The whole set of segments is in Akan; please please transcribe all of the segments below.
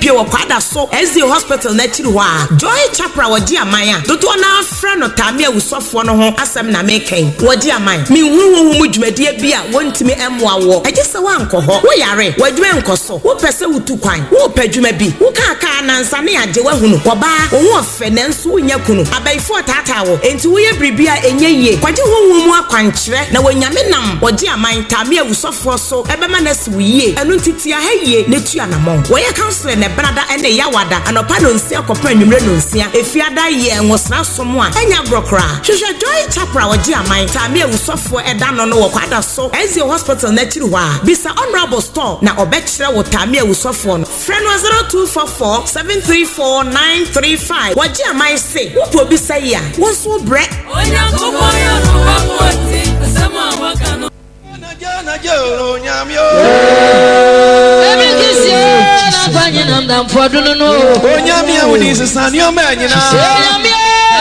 pie wo kwada so ezi hospital na chiri ho a Joy Chapra wodi amaya dodo na afra no tame awusofo no ho asem na meken wodi amaya mi huhu mu dwumade bia wontimi emwa wo agese wa nkoho wo yare wadwe nkoso wo pese wutu kwan wo padwuma bi wo kaka nansa ne age wahunu woba wo ofe nenso nya kunu abaifo tata wo enti wo ye bribia enye yie kwaje huhu mu akwankyere na wanyame nam wodi amaya tame awusofo so ebema na si wiye enu ntitia ha yie netu anamon wo ye counselor ne brada ene yawada anopa no nsia kopa anwumre no nsia efiada ye nwosra somo a enya brokra hwehwe Joy Chapra wodi amaya tame awusofo eda no no wo kwada so ezi hospital na chiri ho a bisa honorable store na obekire wo tame awusofo no friend 0244734935 wodi amaya say wo po bi say ya wo so bre onya komoyo no wapoti asema wakano na joro nyamyo ebi kisi na kwanye na ndamfo dunu no onyamia woni sesani o manyina onyamia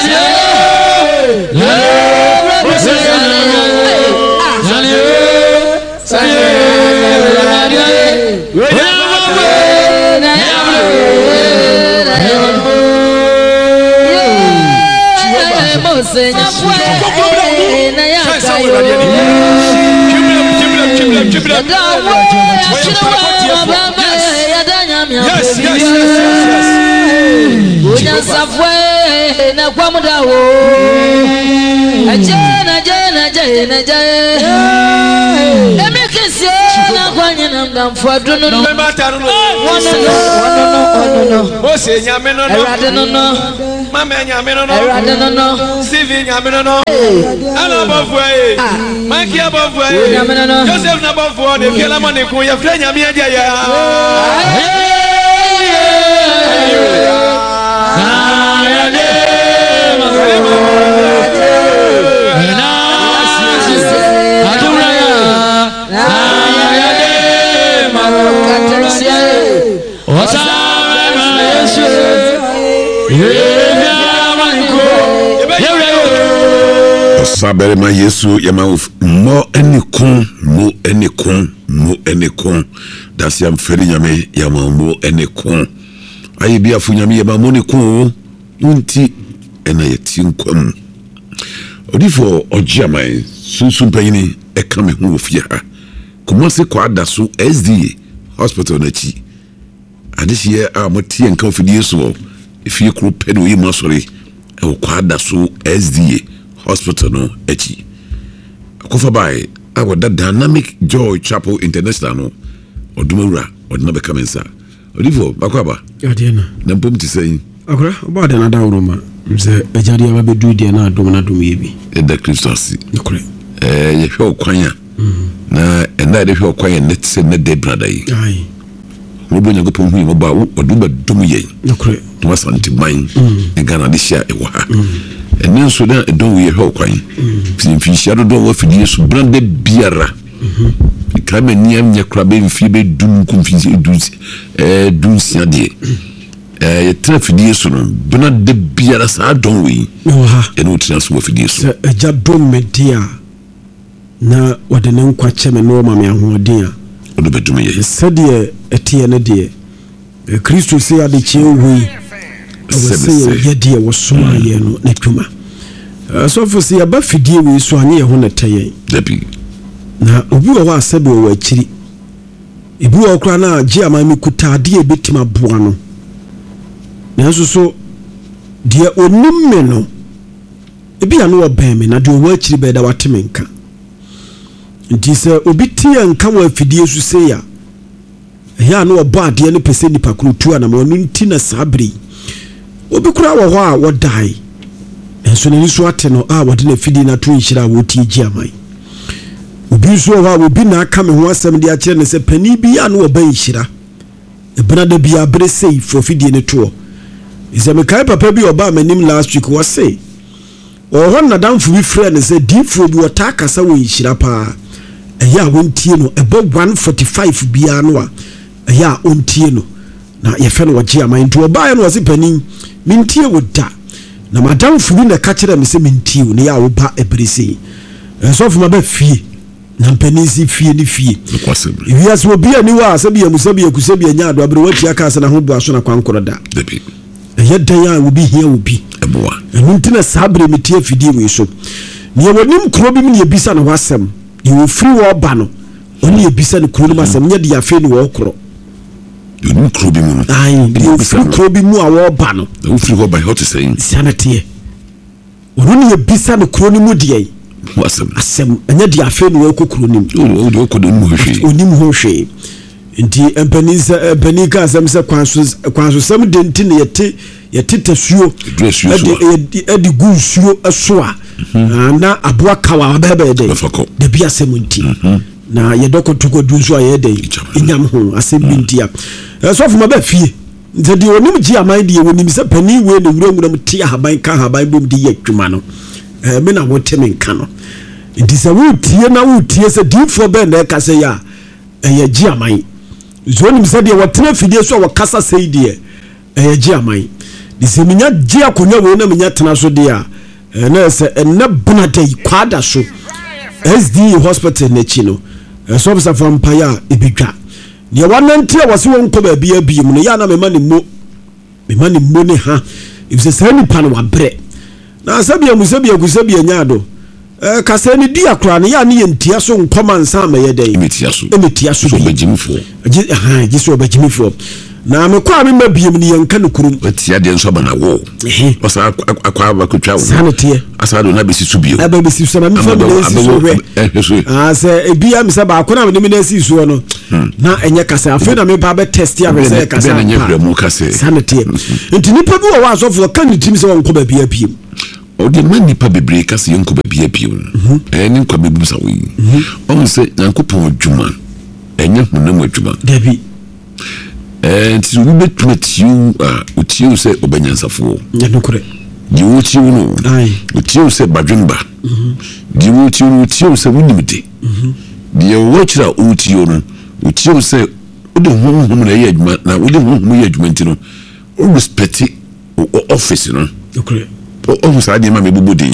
Sabere ma Yesu yama mo enikun dasi am feri nyame yama mo enikun ayi bia fu nyame yama mo nikun nti ena yeti nkwam odifo ojiamai sunsun panyini eka me hu ofia kuma se kwa daso SDA hospital na chi adihie a motie nka ofidie so efie kro pedo yi masori e kwa daso SDA hospital no echi akofa bai awo da Dynamic Joy Chapel International no odumawura odina be kamensa odifo bakwaba adena na mpom ti sei akora oba da na da uruma mze ejari aba bedu de na adom na dom yebi eda Christos akora ye hwe okwanya na ena de hwe okwanya net se ne de brada yi ai robo nyago pon hu mo ba wo oduba dom ye akora to wasanti man e Ghana de hia e wa enen so da edon we hwe okwan finfishia do wo fidie so brande biara kama niam nyakra be mfie be dum kumfinsi dunsia de ye trafidie so no bena de biara sa don we eno transfer wo fidie so eja dom media na wode ne nkwa cheme no ma me ahoden a odo bedum ye sede etie ne de Kristo se ade che wi se ye de wo so aye no na twuma so for se aba fidie we so anye ho na taye dabi na obi wo asebe wo akiri ebi wo kra na gie amami kutade e betima boa no na so de onum me no ebi anu oban me na de wo akiri be da watemenka nti se obi tie nka wo afidie su se ya ya no oba ade ne pese nipa krutu ana mo nti na sabri obi kura wo ho a wo dai enso ne so ate no a wode na fidie na to nhira wo tie gie amai obi so wa obi na aka me ho asem de a kire ne se pani bi anu oba nhira ebena da bia bresei for fidie ne to ise me kai papa bi oba manim last week was say o na damfu bi frɛ ne se difo bi wota kasa wo nhira pa eya wontie no ebo 145 bia no a eya ontie no na ye fe no wagye aman to oba ye no wase pani mintie wo da na madamfu bi na ka kire me se mintie wo ne ya wo ba ebresei enso fuma ba fie na mpanisi fie ni fie wiase obi ani wa asabi amusabi akusabi anya ado abre wati aka se na ho boaso na kwankoro da debi eye dan ya obi hia obi eboa enuntina sabre metie fidie we so ne wonim kro bi me ebisa na wasem ye wo free wo ba no oni ebisa ne kro no masem nya de afi ne wo kro yonim kro bi mu no ai ye free kro bi mu a wo ba no wo free wo ba hot saying sanate oni ebisa ne kro no mu de asem anya de afi ne wo kokro nim o ko do mu hwe onim ho hwe nti empani ka asem se kwanso sem de nti ne yete tasuo edi gusuo eso a na aboa kawa abebe de bia asem nti na ye dokotuko dunso a ye de enyam ho asem nti a so fuma ba fie nti de onim gi aman de wonim se pani we ne wuram tie haban ka haban bom de ye adwuma no me na wote men ka no nti se wotie se difo be na ka se ya ye gi aman zonim se de wotena fidie so wakasa sei de ye gi aman de se minya gi akonya we na minya tena so de a na se na bunadai kwada so SD hospital na chi no so bisa from paya ebidwa ne wanantia wase won ko ba bia biem no ya na me mani mo ne ha ifse sani pan wa bre na sabia musabia kusabia nyado kasa ni dia kra ne ya ne yentia so nkoma nsa ma ye dai emetia so bejimfo gi so bejimfo na me kwa me mabiem ne yanka no kurum etia de nso ba na wo osa akwa ba kutwa wo sanete asado na besi subio aba besi so na me family esi so we se ebia me se ba akona me ne esi so no na enye kasa afi na me ba be test ya me se kasa na nyefre mu kasa sanete enti nipa bi wo asofo kan tim se won ko ba bia biem o de man nipa bebre kasa yonko ba bia biem ni kwa bebu sa we on se yankopon adwuma enye hunam adwuma dabi nti wo betmetiu utiu se obanyansafo ya nokore di utiu no utiu se badwemba di utiu se wunimde di wochira utiu no utiu se ode honhom na ye adwuma na ode honhom ye adwuma ntino o respect office no nokore o sa de ma mebubu din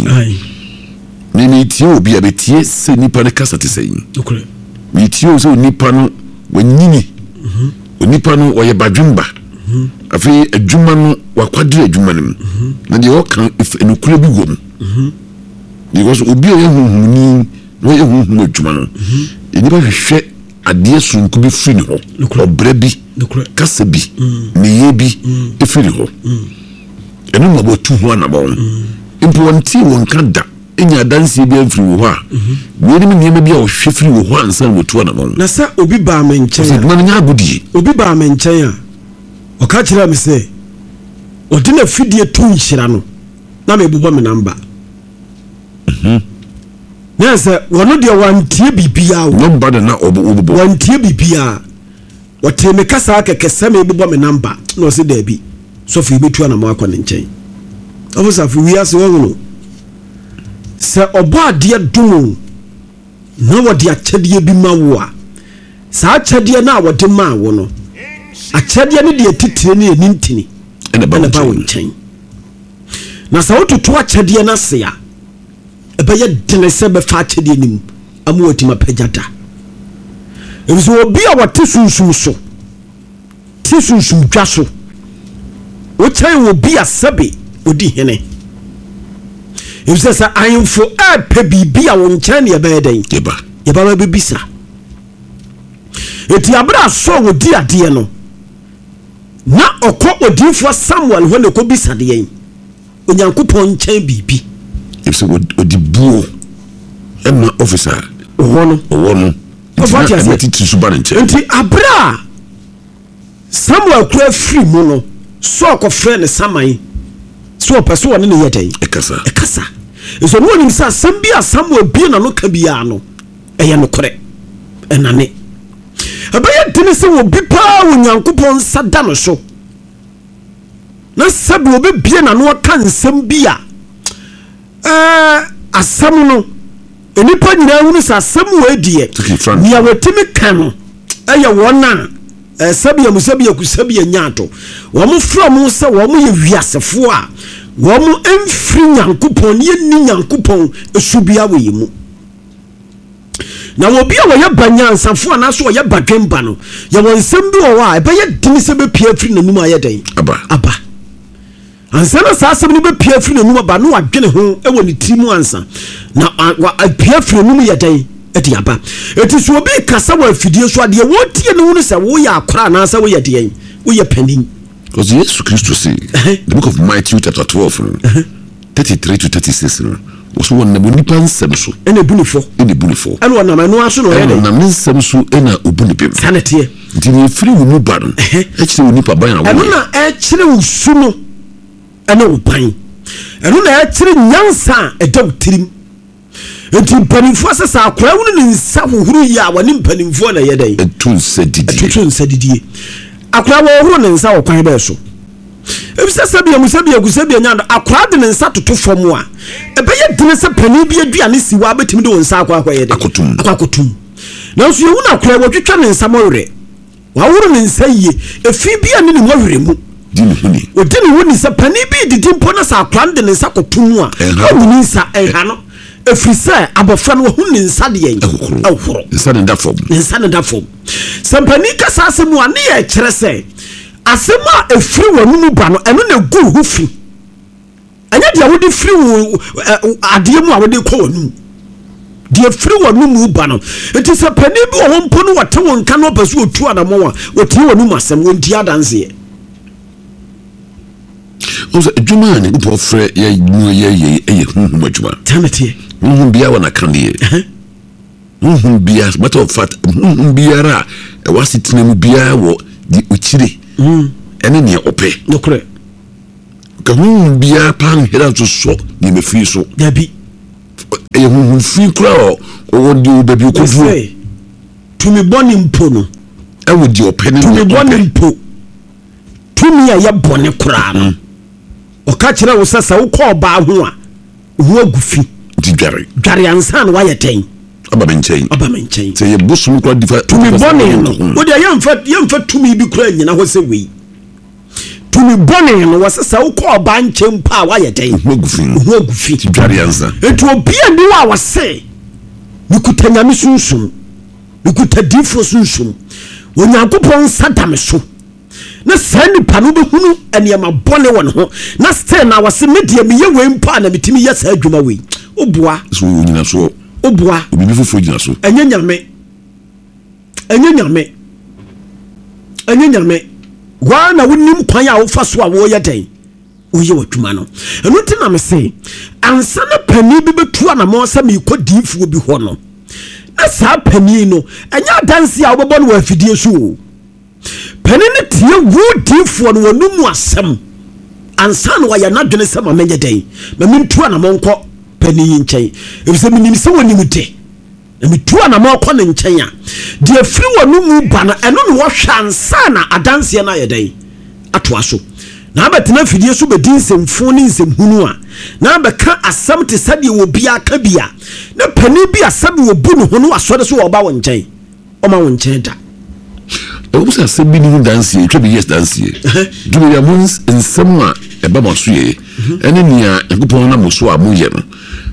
ni tiu obi abetie se nipa ne kasa te sei nokore ni tiu se nipa no wanyini onipa no oye badwemba afi adwuma no wakwadre adwuma no na de okan enukure bi wom because obi oye hunhuni no ye hunhun adwuma no enipa hwehwe ade sunku bi firi ho obra bi kasa bi meye bi efiri ho enu mabo tu ho na bawo impo wanti won kada enya dansi bi afiri wo ha weri mi niam bi a wo hwe firi wo ho ansan wo tu na bawo na sa obi ba menchen se duma nya agudi obi ba menchen a o ka kira me se odi na fidie tu nhira no na me bubo me namba na se wono de wantie bibia wo namba de na obo wantie bibia wote me kasa akekese me bubo me namba na o se da bi so fi betu na mo akọ nchen ofosa fi wi ase wo no se obo ade dum na wode akyede bi ma wo a sa akyede na wode ma wo no akyede ne de titire ne nintini ene ba wo nchen na sa wototo akyede na se a ebe ye dene se be fa akyede nim amu otima pagada ebiso obi a wote sunsum so ti sunsum dwa so wo kyai obi a sebe odi hene ebiso sa ayinfo a pe bibia wo nkyɛn ne ebe den yeba ba bibisa eti abra so wo di ade no na okɔ odinfo Samuel ho ne ko bisa de yen onyankopɔn nkyɛn bibi ebiso odibuo ema officer owono nti abra Samuel kura free mu no so akɔfrɛ ne Saman so pɛso wɔ ne ne yɛdɛn ekasa eso no nim sa sambia Samuel bi na no ka bia no ɛyɛ no korɛ ɛnane abɛyɛ dine sɛ wo bi pa onyankopɔn sada no so na sabi wo be bia na no ka nsɛm bia asɛm no enipa nyina hunu sa asɛm wo adie nia watimi ka no ɛyɛ wɔna sabia musabia kusabia nyato wo mo fra mo sɛ wo mo yɛ wiasefo a wo mo emfiri nyankopɔn ye ni nyankopɔn esubia wo yimu na obi a wɔyɛ banyansafo anaso wɔyɛ badwemba no yɛ wɔn nsɛm bi wɔ hɔ a ɛbɛyɛ dini sɛ bɛpia firi n'anum ayɛ dɛn aba ansa na saa asɛm no bɛpia firi n'anum aba no wadwene ho ɛwɔ ne tiri mu ansa na apia firi n'anum yɛ dɛn ɛde aba ɛti so obi kasa wɔ afidie so adeɛ wɔtie no ho no sɛ woyɛ akora anaasɛ woyɛ deɛn woyɛ panin because Jesus Christ say the book of Matthew chapter 12 33 to 36 so won na nipa nsɛm so ɛna bunifo ɛna wɔnam ɛno aso no ɛna nam nsɛm so ɛna obunipem sanetie nti ne firi wo mu ba no ɛkyerɛ wo nipa ban na wo ɛno na ɛkyerɛ wo su no ɛna wo ban ɛno na ɛkyerɛ nyansa a ɛda wo tirim nti mpanimfoɔ sɛ sɛ akora wo ne nsa hohoro yi a wɔne mpanimfoɔ na yɛ dɛn ɛto nsa didie akora wɔhoro ne nsa wɔ kwan bɛɛ so ebisa sabia nya akora de ne nsa toto fam a ɛbɛyɛ dine sɛ pani bi aduane si wa betimi de wo nsa akwa yɛ de akotum nanso yehu na akora wɔtwetwa ne nsa mɔwerɛ waworo ne nsa yie efi bi ane ne mɔwerɛ mu odi ne woni sɛ pani bi didi mpo na sa akora de ne nsa kotum a ɔni nsa ɛha no efiri sɛ abɔfra no wɔhu ne nsa de yɛn ɛhoro nsa ne da fam sɛ pani kasa asɛm a ne yɛ kyerɛ sɛ asɛm a efiri wɔn mu ba no ɛno na gu ho fi ɛnyɛ deɛ wode firi wo adeɛ mu a wode kɔ wɔn mu deɛ firi wɔn mu ba no nti sɛ pani bi wɔ hɔ mpo no wɔte wɔn nka no ɔpɛ so otu anamɔ a wɔtie wɔn mu asɛm wɔn ti adanseɛ ɔsɛ adwuma a ne nipa ɔfrɛ yɛ honhom adwuma tameteɛ honhom biara wɔ n'akaneɛ honhom biara matter of fact honhom biara a ɛwɔ asetena mu biara wɔ de okyire ɛne nea ɔpɛ nokorɛ ka honhom biara paa no hɛra nso sɔ nneɛma firi so dabi ɛyɛ honhom firi koraa ɔwɔ de baabi ɔkɔduro tumi bɔne mpo no ɛwɔ deɛ ɔpɛ ne tumi bɔne mpo tumi a yɛ bɔne koraa no ɔka kyerɛ wo sɛ sɛ wokɔ ɔbaa ho a wo agu fi nti dware ansa na woayɛ tɛn aba me nkyɛn sɛ yɛ bosom koraa difa tumi bɔne no wode yɛmfa tumi bi koraa nyina hɔ sɛ wei tumi bɔne no wɔ sɛ sɛ wokɔ ɔbaa nkyɛn mpo a woayɛ tɛn ho agu fi dware ansa ɛnti obia bi wɔ a wɔse mekuta nyame sunsum mekuta difoɔ sunsum onyankopɔn nsa da me so na saa nipa no bɛhunu nneɛma bɔne wɔ ne ho na still na wɔse medeɛ meyɛ wei mpo a na metumi yɛ saa adwuma wei woboa so onyina so woboa obibi foforɔ gyina so ɛnyɛ nyame waa na wonim kwan a wofa so a wɔyɛ dɛn woyɛ w'adwuma no ɛno nti na me se ansa na pani bi bɛtu anamɔ sɛ meekɔ diifoɔ bi hɔ no na saa pani no ɛnyɛ adanse a wobɛbɔ no wɔ afidie so o pani no tie wo diifoɔ no wɔno mu asɛm ansa na wɔyɛ n'adwene sɛ ma menyɛ dɛn ma mentu anamɔ nkɔ pani yi nkyɛn ɛfisɛ menim sɛ wɔnim de na metu anamɔ kɔ ne nkyɛn a deɛ firi wɔno mu ba no ɛno ne wɔhwɛ ansa na adanseɛ no ayɛ dɛn atoa so na abɛtena afidie so bɛdi nsɛmfo ne nsɛmhunu a na abɛka asɛm te sɛdeɛ wɔ bia ka bia na pani bi asɛm wɔbu ne ho no wasɔre so wɔba wɔ nkyɛn ɔma wɔ nkyɛn da ɛwɔ sɛ asɛm bi ne ho danseɛ ɛtwa bi yes danseɛ dwuma yɛ mo nsɛm a ɛba ma so yɛ ɛne nea nyankopɔn nam so a moyɛ no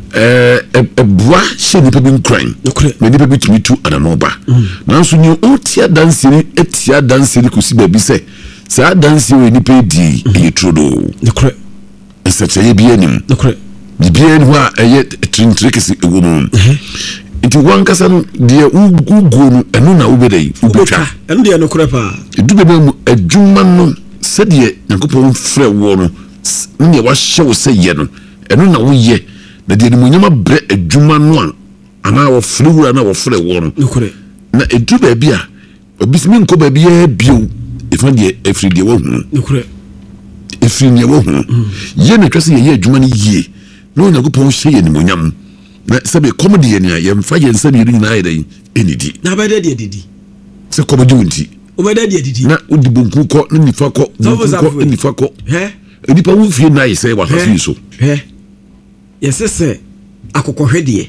ɛboa hyɛ nipa bi nkran na nipa bi tumi tu ananɔ ba nanso nea ɔtia danseɛ no atia danseɛ no kɔsi baabi sɛ saa danseɛ wɔ nipa di ɛyɛ turo do nsɛkyerɛeɛ bi anim biribiara ni hɔ a ɛyɛ tirintire kɛse ɛwɔ mu nti wankasa no deɛ woguo no ɛno na wobɛda yi wobɛtwa ɛno deɛ nokorɛ paa ɛdu bɛbɛ mu adwuma no sɛdeɛ nyankopɔn frɛ wɔ no neɛ wahyɛ wo sɛ yɛ no ɛno na woyɛ na deɛ nimonyam abrɛ adwuma no a anaa wɔfrɛ wura na wɔfrɛ wɔ no na ɛdu baabi a obisimi nkɔ baabi yɛ bio ɛfa deɛ ɛfiri deɛ wahunu ɛfiri deɛ wahunu yɛ na ɛtwa sɛ yɛyɛ adwuma no yie na onyankopɔn hyɛ yɛ nimonyam na sɛbe kɔmde yɛ nea yɛmfa yɛ nsa mmienu nyinaa yɛ dɛn ɛnidi na bɛda deɛ didi sɛ kɔmde wo nti wobɛda deɛ didi na wodi bonku kɔ na nifa kɔ bonku kɔ nifa kɔ nipa wo fie na yɛ sɛ wasase yi so yɛsɛ sɛ akokɔhwɛ deɛ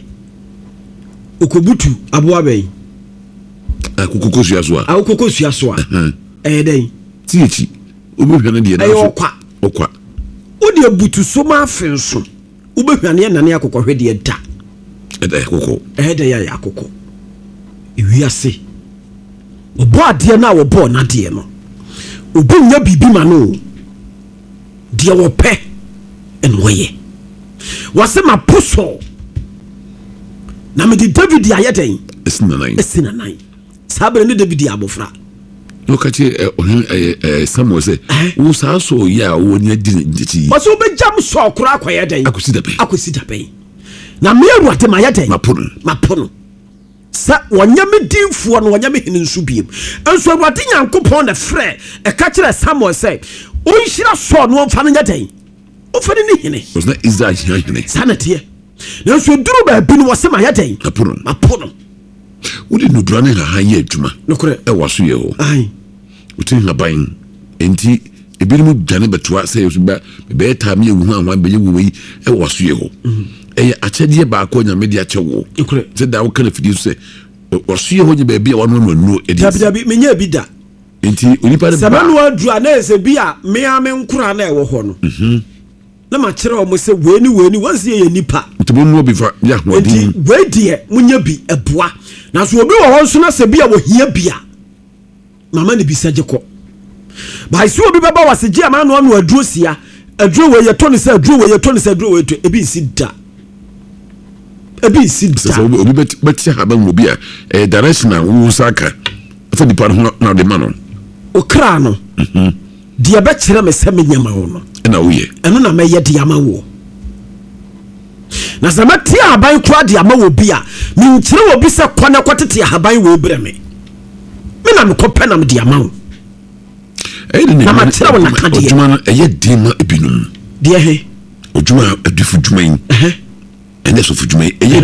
okobutu aboa bɛn akokoko sua so a akokoko sua so a ɛyɛ dɛn ti akyi wobɛhwɛ no deɛ ɛyɛ ɔkwa wode abutu so ma afe nso wobɛhwɛ no yɛ nane akokɔhwɛ deɛ da ɛda akokɔ ɛyɛ dɛ yɛ akokɔ ewiase obo ade na wo bo na de no obi nya bibi ma no de wo pe en woye wase ma puso na me di David ayeden esina nine sabre ni David abofra look at Samuel say wo sa so ya wo nya di wase obejam so kura akoyeden akosi da pen na me awurade ma yeden mapono sa wonyame dinfuo no wonyame hene nsu biem enso awurade Nyankopɔn na frɛ ka kire Samuel say onhyira so no mfa no nyeden o fa ni hene was na Israel hene sanate na enso duru ba bi no wose ma yeden mapono wodi no durane ha ye adwuma nokore waso ye ho ai utin haban enti ebinim dwane betoa say be ta me ewu ho be yewu yi waso ye ho akyɛdeɛ baako nyame de akyɛ wo sɛ da wo kana fidi so sɛ waso ye ho nye baabi a wano no dabi menya bi da enti onipa de ba no adu ana ɛsɛ bi a me ame nkura na ɛwɔ hɔ no na ma kyerɛ o mo sɛ weni wansi ye nipa ntibo mu obi fa ya ho enti we die munya bi ɛboa na so obi wɔ hɔ nso na sɛ bi a wo hia bi a mama ne bi sagye kɔ ba isi obi baba wase gye ama no anu aduro sia aduro we ye to ne sɛ aduro we ye to ne sɛ aduro we to ebi nsi da so obi beti haba mu bi a direction a wo saka fa di pa no na de ma no okra no dia be kire me sɛ me nyama wo no na wo ye eno na me ye dia ma wo na sɛ meti aban kura dia ma wo bi a me nkire wo bi sɛ kwana kwatete aban wo brɛ me na me kopɛ na me dia ma wo na ma kyerɛ wo na ka dia ojuma no eye di ma ebinum dia he ojuma adufu dwuma yi ene so fu dwuma yi